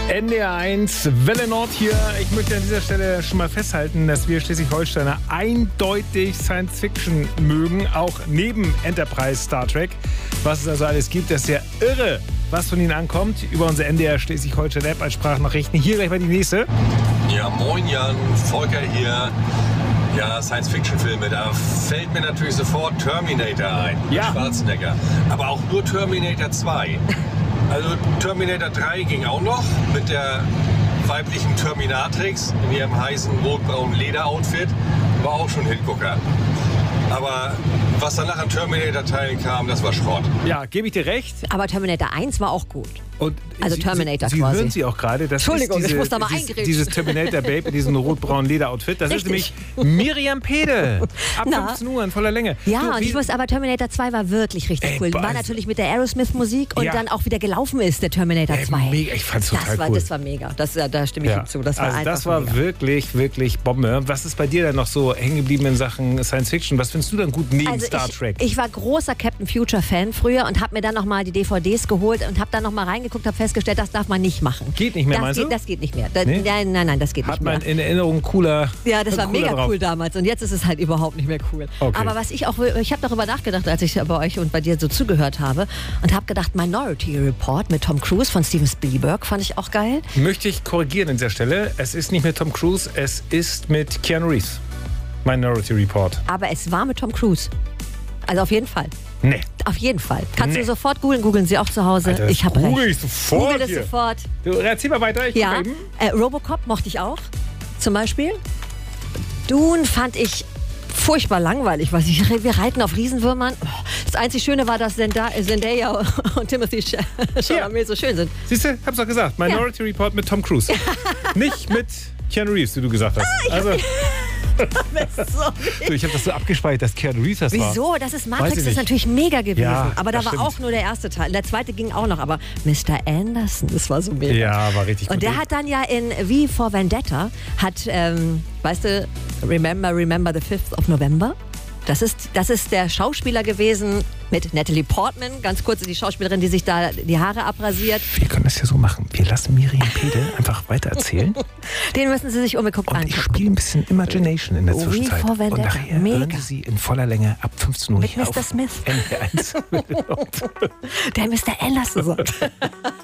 NDR 1, Welle Nord hier. Ich möchte an dieser Stelle schon mal festhalten, dass wir Schleswig-Holsteiner eindeutig Science-Fiction mögen, auch neben Enterprise Star Trek. Was es also alles gibt, das ist ja irre, was von Ihnen ankommt. Über unsere NDR Schleswig-Holstein-App als Sprachnachrichten. Hier gleich mal die nächste. Ja, moin Jan, Volker hier. Ja, Science-Fiction-Filme, da fällt mir natürlich sofort Terminator ein. Ja. Schwarzenegger. Aber auch nur Terminator 2. Also Terminator 3 ging auch noch mit der weiblichen Terminatrix in ihrem heißen rot-braunen Lederoutfit. War auch schon Hingucker. Aber was danach an Terminator-Teilen kam, das war Schrott. Ja, gebe ich dir recht. Aber Terminator 1 war auch gut. Und Also Terminator Sie quasi. hören Sie auch gerade, das Entschuldigung, ist ich muss da mal eingrätschen. dieses Terminator-Babe in diesem rot-braunen Lederoutfit. Das Richtig. ist nämlich Miriam Pedel. Ab Na? 15 Uhr in voller Länge. Ja, Du, und wie- ich muss aber Terminator 2 war wirklich richtig Ey, cool. boah, War also- natürlich mit der Aerosmith-Musik und Ja. dann auch wieder gelaufen ist, der Terminator 2. mega, ich fand's total cool. Das war mega. Da stimme ich Ja. ihm zu. Das war also einfach das war mega. wirklich, wirklich Bombe. Was ist bei dir denn noch so hängen geblieben in Sachen Science Fiction? Was findest du dann gut neben Star Trek? Ich war großer Captain Future-Fan früher und habe mir dann nochmal die DVDs geholt und habe dann nochmal reingeguckt, habe festgestellt, das darf man nicht machen. Geht nicht mehr, das meinst geht, du? Das geht nicht mehr. Nee? Nein, das geht Hat nicht mehr. man in Erinnerung cooler. Ja, das war cooler mega drauf. cool damals und jetzt ist es halt überhaupt nicht mehr cool. Okay. Aber was ich habe darüber nachgedacht, als ich bei euch und bei dir so zugehört habe und habe gedacht, Minority Report mit Tom Cruise von Steven Spielberg fand ich auch geil. Möchte ich korrigieren an dieser Stelle. Es ist nicht mit Tom Cruise, es ist mit Keanu Reeves. Minority Report. Aber es war mit Tom Cruise. Also auf jeden Fall. Nee. Auf jeden Fall. Kannst Nee. du sofort googeln Sie auch zu Hause. Alter, ich habe google recht. ich sofort Google es hier. sofort. Du, erzähl mal weiter. Ich Ja, guck mal eben. Robocop mochte ich auch, zum Beispiel. Dune fand ich furchtbar langweilig, weil wir reiten auf Riesenwürmern. Das einzig Schöne war, dass Zendaya und Timothy Chalamet so schön sind. Siehst du, hab's doch gesagt. Minority Report mit Tom Cruise. Nicht mit Keanu Reeves, wie du gesagt hast. Also, du, ich habe das so abgespeichert, dass Keanu Reeves das war. Wieso? Das ist Weiß Matrix, ich ist nicht. natürlich mega gewesen. Ja, aber da das war stimmt. auch nur der erste Teil. Der zweite ging auch noch, aber Mr. Anderson, das war so mega. Ja, war richtig Und gut. der hat dann ja in V for Vendetta, weißt du, Remember the 5th of November? Das ist der Schauspieler gewesen mit Natalie Portman, ganz kurz die Schauspielerin, die sich da die Haare abrasiert. Wir können das ja so machen. Wir lassen Miriam Pedel einfach weiter erzählen. Den müssen Sie sich unbedingt Und ich angucken. spiele ein bisschen Imagination in der We Zwischenzeit. for Und Vendetta. nachher Mega. hören Sie sie in voller Länge ab 15 Uhr Mit hier Mr. auf Smith. NDR 1. Der Mr. Anderson sagt.